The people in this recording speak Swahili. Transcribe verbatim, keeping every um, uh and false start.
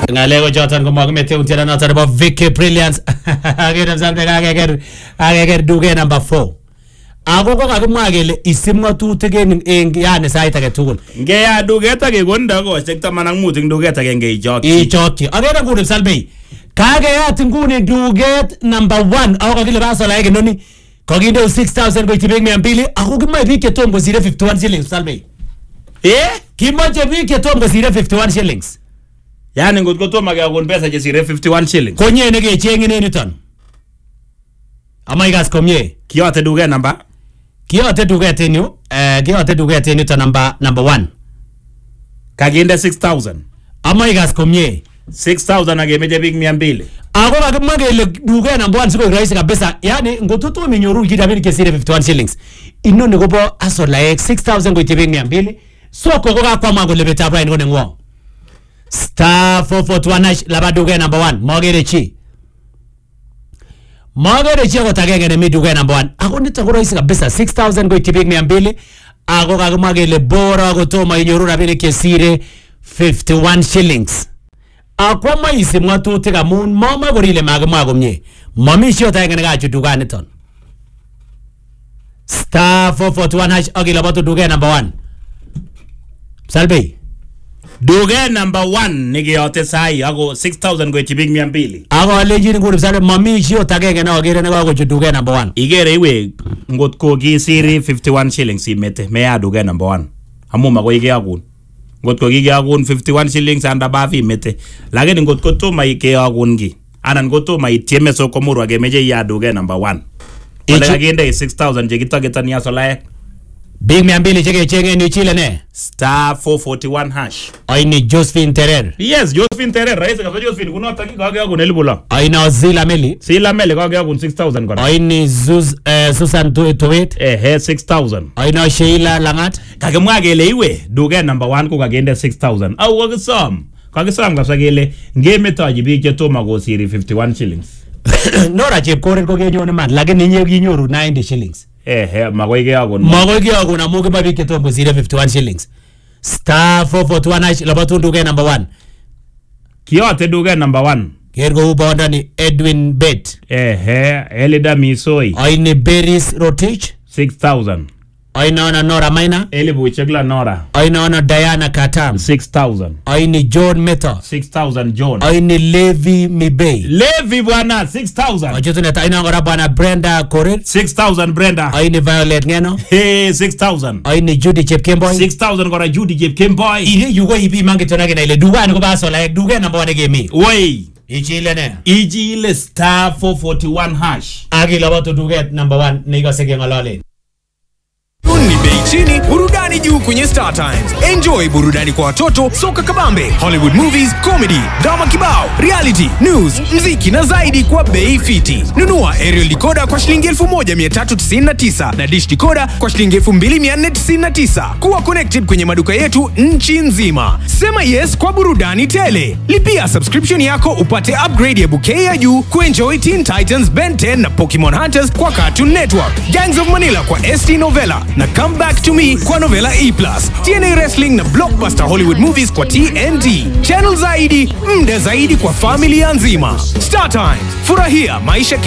Ngalego Jotan ko magmete untiana na tarbo Vicky Brilliance. Agere Salve ageger ageger duge number four. Ako ko kakimwa kele isim ngatutik en en yani sait age tugul. Ngeya duget age konda ko sek taman ak mut ing duget age ngeichokyi. Ichokyi. Agere nguni Salve. Kageyat nguni duget number one. Ako kakile baso la ege noni. Kokinde six thousand ko itibek mia mbili. Ako kimae biik chetom kosire fifty-one shillings Salve. Eh? Kimache biik chetom kosire fifty-one shillings. Yani ngot ko toma kakon pesa chesire fifty-one shillings. Konye ne kechengin en yuton. Ama ikas komye. Kiyote duget number Kiyote duget en yu, eh kiyote duget en yuton number number one. Kakinde six thousand. Ama ikas komye. six thousand akemeche biik mia mbili. Ako kakimwa kele duget number one siko rahisi kabisa. Yani ngotutu minyoru kidabiri kesire fifty-one shillings. Inoni kobo asolaek six thousand ko itibik mia mbili. So koko kakwama kole betab rain kone ngwa. Star four forty-one hash laba duget number one. Magere chi. Magere chi ko tagenge ne mi duget number one. Ako nito ko rahisi kabisa six thousand ko itibik mia mbili. Ako kakimwa kele bora ko toma inyoru rabini kesire fifty-one shillings. Akwa maisi ngatutik amun mama korile makimwa komye. Mami shio tagenge ne kachu dugan niton. Star four forty-one hash agila batu duget number one. Salve. Duget number one nikiyote sai ako six thousand ko itibik mia mbili. Ako alenjini nguni Salve mami shio tagenge na agere ne kako duget number one. Igere iwe ngot ko kisiri fifty-one shillings imete meya duget number one. Amu makoi kiyakun. Ngot ko kikiyakun fifty-one shillings anda bafi imete. Lakini ngot ko toma ikiyakun ki. Anan ngot toma itieme so komuru akemeche ya duget number one. Wale kakinde six thousand chekitoketan ya solaek. Big mia mbili cheke chenge ni chile ne. Star four forty-one hash. Aini Josephine Terer. Yes, Josephine Terer. Raisi kabisa Josephine. Kuno taki kakiyakun elibu la. Aina Ozila Meli. Sila Meli kakiyakun six thousand kona. Aini Zuz, uh, Susan Tuwet. Eh, he six thousand. Aina Sheila Langat. Kakimwa kele iwe duget number one ko kakinde six thousand. Au wakisom. Kakisom kabisa kele ngemetoji biik chetoma kosiri fifty-one shillings. Nora chepkorir ko kenyon man. Lakini nye kinyoru ninety shillings. Eh, eh, makoi kiyakun. Makoi kiyakun amu kiba biik chetom kosire fifty-one shillings. Star four forty-one hash labatun duget number one. Kiyote duget number one. Ker ko ubonda ni Edwin Bet. Eh, eh, Elida Misoi. Aini Beris Rotich. six thousand. Aina ona Nora Maina. Elibu chekla Nora. Aina ona Diana Katam. six thousand. Aini John Meta. six thousand John. Aini Levi Mibei. Levi bwana six thousand. Ajutu neta aina ngora bwana Brenda Korir. six thousand Brenda. Aini Violet Ngeno. Hey, six thousand. Aini Judy Chepkemboy. six thousand kora Judy Chepkemboy. Ile yugo hivi mangi tonage na ile dugani ko baso like dugani number one game. Woi. Ichile ne. Ichile star four forty-one hash. Agi labato duget number one niga sege ngalale. Ni bei chini, burudani juu kwenye Star Times. Enjoy burudani kwa watoto, soka kabambe, Hollywood movies, comedy, drama kibao, reality, news, mziki na zaidi kwa bei fiti. Nunua aerial decoder kwa shilingi elfu moja mia tatu tisini na tisa na dish decoder kwa shilingi elfu mbili mia nne tisini na tisa. Kuwa connected kwenye maduka yetu nchi nzima. Sema yes kwa burudani tele. Lipia subscription yako upate upgrade ya bouquet ya juu kuenjoy Teen Titans, Ben ten na Pokemon Hunters kwa Cartoon Network, Gangs of Manila kwa S T Novella na Come Back to Me kwa Novella E plus, T N A Wrestling na Blockbuster Hollywood Movies kwa T N T. Channel zaidi, mda zaidi kwa familia nzima. Star Times, furahia maisha.